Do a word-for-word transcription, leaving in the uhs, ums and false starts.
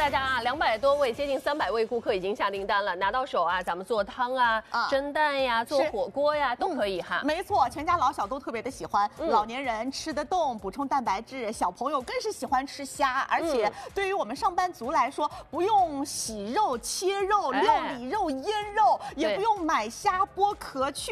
大家啊，两百多位，接近三百位顾客已经下订单了，拿到手啊，咱们做汤啊、啊蒸蛋呀、做火锅呀都可以哈。 没错，全家老小都特别的喜欢，嗯、老年人吃得动，补充蛋白质，小朋友更是喜欢吃虾，而且对于我们上班族来说，不用洗肉、切肉、料理肉、腌肉，也不用买虾剥壳去。